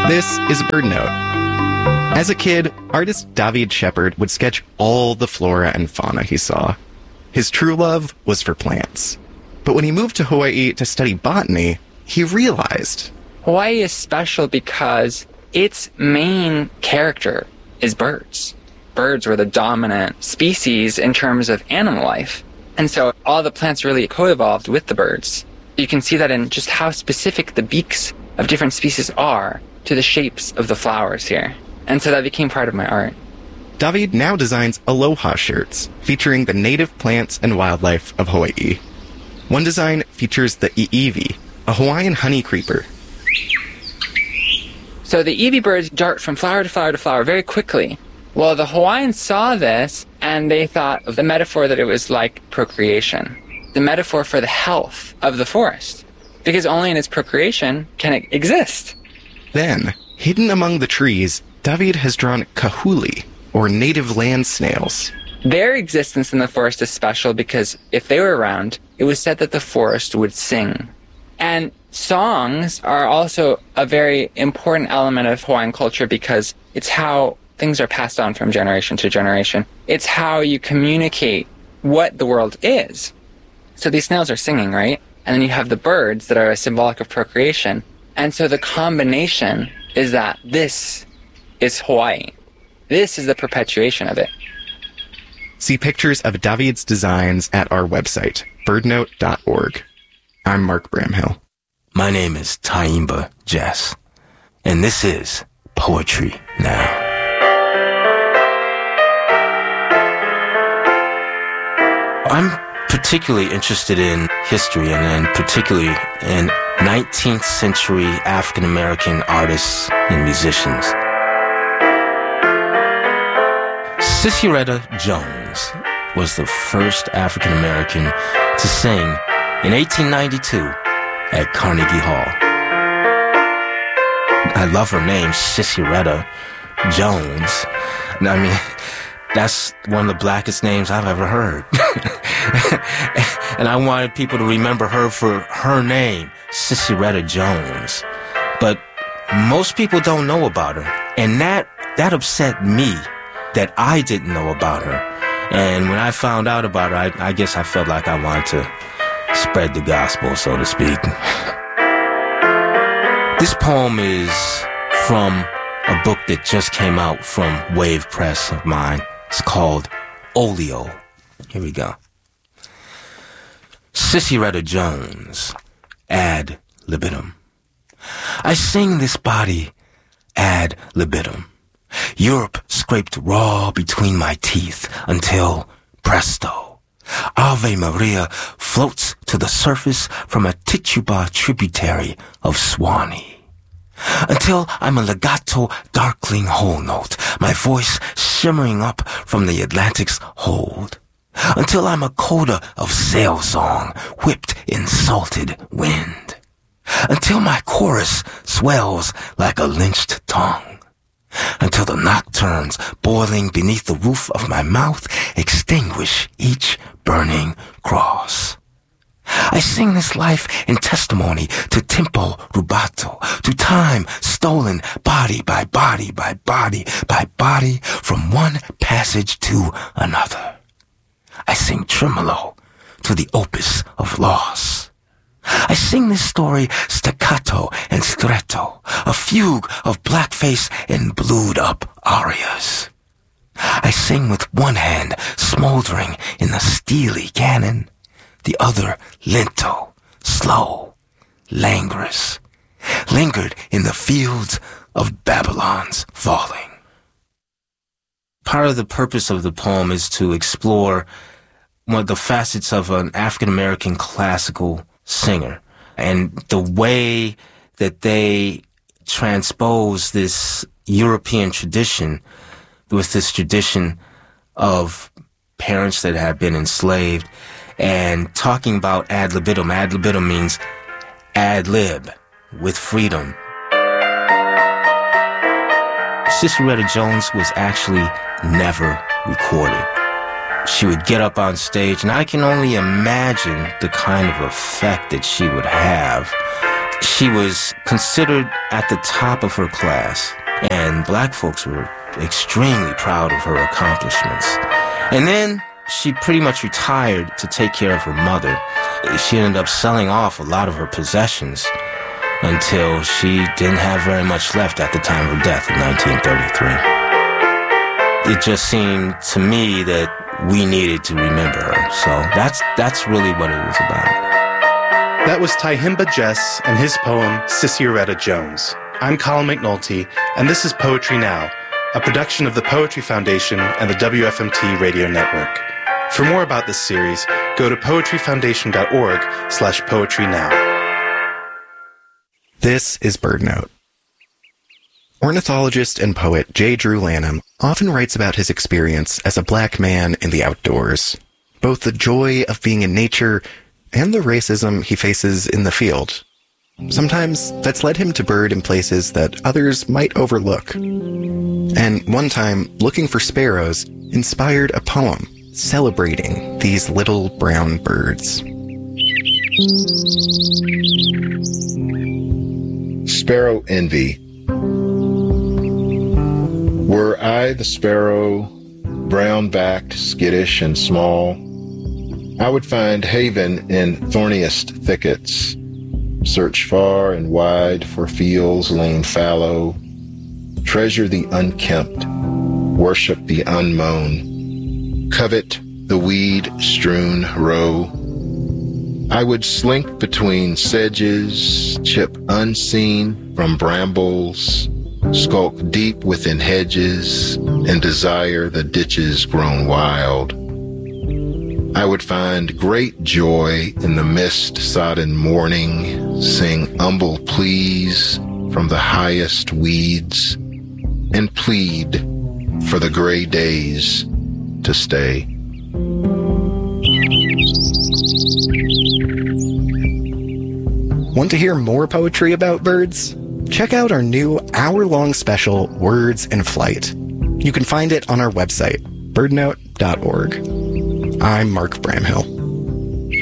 This is Bird Note. As a kid, artist David Shepard would sketch all the flora and fauna he saw. His true love was for plants. But when he moved to Hawaii to study botany, he realized Hawaii is special because its main character is birds. Birds were the dominant species in terms of animal life. And so all the plants really co-evolved with the birds. You can see that in just how specific the beaks of different species are to the shapes of the flowers here. And so that became part of my art. David now designs aloha shirts featuring the native plants and wildlife of Hawaii. One design features the iiwi, a Hawaiian honey creeper. So the iiwi birds dart from flower to flower to flower very quickly. Well, the Hawaiians saw this and they thought of the metaphor that it was like procreation, the metaphor for the health of the forest, because only in its procreation can it exist. Then, hidden among the trees, David has drawn kahuli, or native land snails. Their existence in the forest is special because if they were around, it was said that the forest would sing. And songs are also a very important element of Hawaiian culture because it's how things are passed on from generation to generation. It's how you communicate what the world is. So these snails are singing, right? And then you have the birds that are symbolic of procreation. And so the combination is that this is Hawaii. This is the perpetuation of it. See pictures of David's designs at our website, birdnote.org. I'm Mark Bramhill. My name is Taimba Jess, and this is Poetry Now. I'm particularly interested in history and particularly in 19th century African-American artists and musicians. Cicieretta Jones was the first African-American to sing in 1892 at Carnegie Hall. I love her name, Cicieretta Jones. I mean, that's one of the blackest names I've ever heard. And I wanted people to remember her for her name, Cicieretta Jones. But most people don't know about her. And that upset me that I didn't know about her. And when I found out about her, I guess I felt like I wanted to spread the gospel, so to speak. This poem is from a book that just came out from Wave Press of mine. It's called Olio. Here we go. Cicieretta Jones, ad libitum. I sing this body ad libitum. Europe scraped raw between my teeth until, presto, Ave Maria floats to the surface from a Tituba tributary of Swanee. Until I'm a legato darkling whole note, my voice shimmering up from the Atlantic's hold. Until I'm a coda of sail song whipped in salted wind. Until my chorus swells like a lynched tongue. Until the nocturnes boiling beneath the roof of my mouth extinguish each burning cross. I sing this life in testimony to tempo rubato, to time stolen body by body by body by body from one passage to another. I sing tremolo to the opus of loss. I sing this story staccato and stretto, a fugue of blackface and blued-up arias. I sing with one hand smoldering in the steely cannon, the other lento, slow, languorous, lingered in the fields of Babylon's falling. Part of the purpose of the poem is to explore one of the facets of an African-American classical singer and the way that they transpose this European tradition with this tradition of parents that have been enslaved and talking about ad libitum. Ad libitum means ad lib, with freedom. Cicieretta Jones was actually never recorded. She would get up on stage, and I can only imagine the kind of effect that she would have. She was considered at the top of her class, and black folks were extremely proud of her accomplishments. And then she pretty much retired to take care of her mother. She ended up selling off a lot of her possessions until she didn't have very much left at the time of her death in 1933. It just seemed to me that we needed to remember her. So that's really what it was about. That was Tyehimba Jess and his poem, Sissieretta Jones. I'm Colin McNulty, and this is Poetry Now, a production of the Poetry Foundation and the WFMT Radio Network. For more about this series, go to poetryfoundation.org/poetrynow. This is BirdNote. Ornithologist and poet J. Drew Lanham often writes about his experience as a black man in the outdoors, both the joy of being in nature and the racism he faces in the field. Sometimes that's led him to bird in places that others might overlook. And one time, looking for sparrows inspired a poem celebrating these little brown birds. Sparrow Envy. Were I the sparrow, brown-backed, skittish, and small, I would find haven in thorniest thickets, search far and wide for fields lain fallow, treasure the unkempt, worship the unmown, covet the weed-strewn row. I would slink between sedges, chip unseen from brambles, skulk deep within hedges, and desire the ditches grown wild. I would find great joy in the mist-sodden morning, sing humble pleas from the highest weeds, and plead for the gray days to stay. Want to hear more poetry about birds? Check out our new hour-long special, Words in Flight. You can find it on our website, birdnote.org. I'm Mark Bramhill.